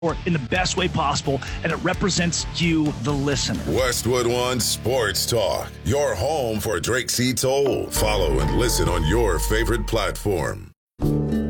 in the best way possible, and it represents you, the listener. Westwood One Sports Talk, your home for Drake C. Toll. Follow and listen on your favorite platform.